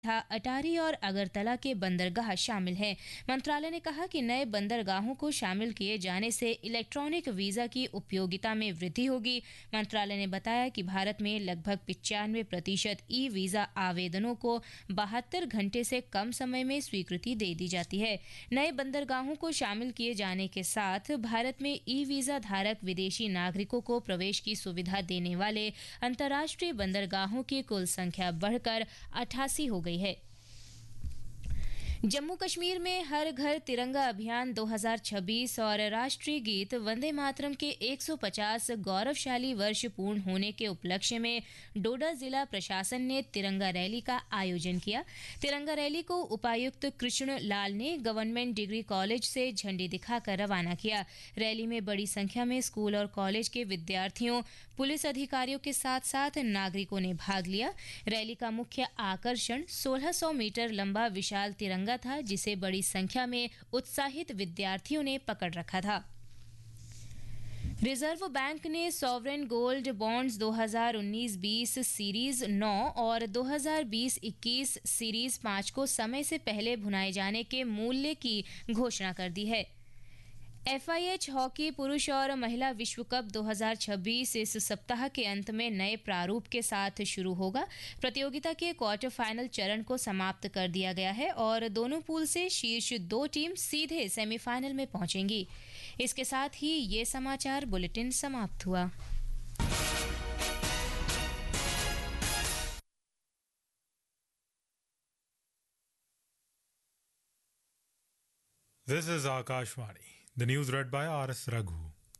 अटारी और अगरतला के बंदरगाह शामिल हैं। मंत्रालय ने कहा कि नए बंदरगाहों को शामिल किए जाने से इलेक्ट्रॉनिक वीजा की उपयोगिता में वृद्धि होगी। मंत्रालय ने बताया कि भारत में लगभग 95% ई वीजा आवेदनों को 72 घंटे से कम समय में स्वीकृति दे दी जाती है। नए बंदरगाहों को शामिल किए जाने के साथ भारत में ई वीजा धारक विदेशी नागरिकों को प्रवेश की सुविधा देने वाले अंतर्राष्ट्रीय बंदरगाहों की कुल संख्या बढ़कर 88 हो गई है। जम्मू कश्मीर में हर घर तिरंगा अभियान 2026 और राष्ट्रीय गीत वंदे मातरम के 150 गौरवशाली वर्ष पूर्ण होने के उपलक्ष्य में डोडा जिला प्रशासन ने तिरंगा रैली का आयोजन किया। तिरंगा रैली को उपायुक्त कृष्ण लाल ने गवर्नमेंट डिग्री कॉलेज से झंडी दिखाकर रवाना किया। रैली में बड़ी संख्या में स्कूल और कॉलेज के विद्यार्थियों, पुलिस अधिकारियों के साथ साथ नागरिकों ने भाग लिया। रैली का मुख्य आकर्षण 1600 मीटर लंबा विशाल तिरंगा था, जिसे बड़ी संख्या में उत्साहित विद्यार्थियों ने पकड़ रखा था। रिजर्व बैंक ने सॉवरेन गोल्ड बॉन्ड्स 2019-20 सीरीज 9 और 2020-21 सीरीज 5 को समय से पहले भुनाए जाने के मूल्य की घोषणा कर दी है। FIH हॉकी पुरुष और महिला विश्व कप 2026 इस सप्ताह के अंत में नए प्रारूप के साथ शुरू होगा। प्रतियोगिता के क्वार्टर फाइनल चरण को समाप्त कर दिया गया है और दोनों पूल से शीर्ष 2 टीम सीधे सेमीफाइनल में पहुंचेंगी। इसके साथ ही ये समाचार बुलेटिन समाप्त हुआ। This is Akashvani. The news read by R.S. Raghu.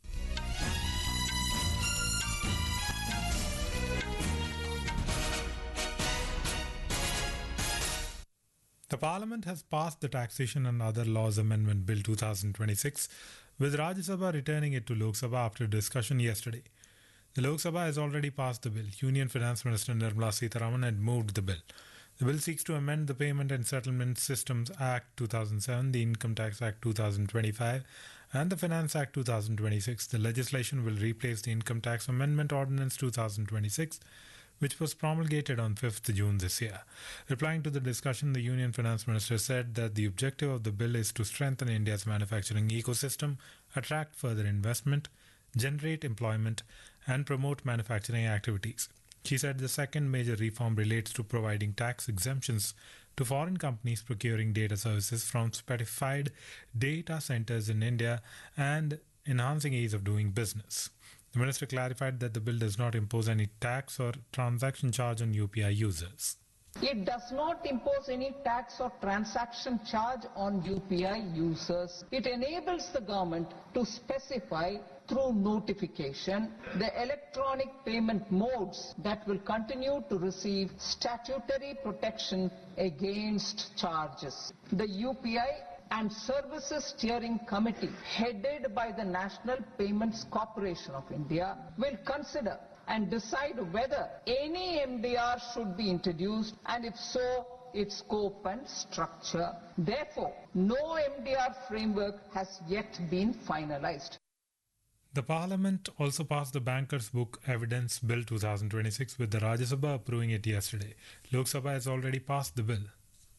The Parliament has passed the Taxation and Other Laws Amendment Bill 2026, with Rajya Sabha returning it to Lok Sabha after discussion yesterday. The Lok Sabha has already passed the bill. Union Finance Minister Nirmala Sitharaman had moved the bill. The bill seeks to amend the Payment and Settlement Systems Act 2007, the Income Tax Act 2025, and the Finance Act 2026. The legislation will replace the Income Tax Amendment Ordinance 2026, which was promulgated on 5th June this year. Replying to the discussion, the Union Finance Minister said that the objective of the bill is to strengthen India's manufacturing ecosystem, attract further investment, generate employment, and promote manufacturing activities. She said the second major reform relates to providing tax exemptions to foreign companies procuring data services from specified data centers in India and enhancing ease of doing business. The minister clarified that the bill does not impose any tax or transaction charge on UPI users. It does not impose any tax or transaction charge on UPI users. It enables the government to specify through notification the electronic payment modes that will continue to receive statutory protection against charges. The UPI and Services Steering Committee, headed by the National Payments Corporation of India, will consider and decide whether any MDR should be introduced, and if so, its scope and structure. Therefore, no MDR framework has yet been finalized. The Parliament also passed the Bankers' Book Evidence Bill 2026, with the Rajya Sabha approving it yesterday. Lok Sabha has already passed the bill.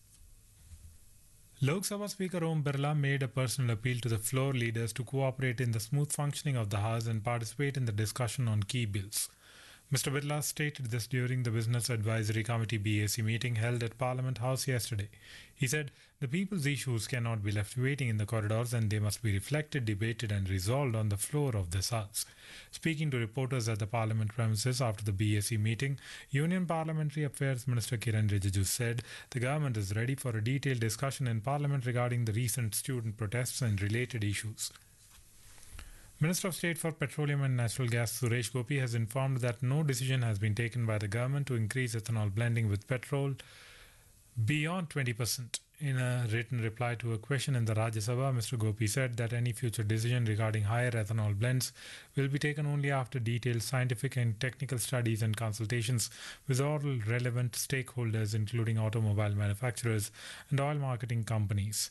Lok Sabha Speaker Om Birla made a personal appeal to the floor leaders to cooperate in the smooth functioning of the House and participate in the discussion on key bills. Mr. Birla stated this during the Business Advisory Committee BAC meeting held at Parliament House yesterday. He said the people's issues cannot be left waiting in the corridors and they must be reflected, debated and resolved on the floor of this House. Speaking to reporters at the Parliament premises after the BAC meeting, Union Parliamentary Affairs Minister Kiran Rijiju said the government is ready for a detailed discussion in Parliament regarding the recent student protests and related issues. Minister of State for Petroleum and Natural Gas Suresh Gopi has informed that no decision has been taken by the government to increase ethanol blending with petrol beyond 20%. In a written reply to a question in the Rajya Sabha, Mr. Gopi said that any future decision regarding higher ethanol blends will be taken only after detailed scientific and technical studies and consultations with all relevant stakeholders, including automobile manufacturers and oil marketing companies,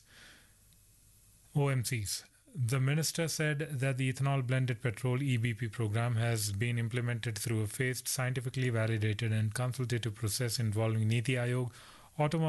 OMCs. The minister said that the ethanol blended petrol EBP program has been implemented through a phased, scientifically validated and consultative process involving Niti Aayog, automobile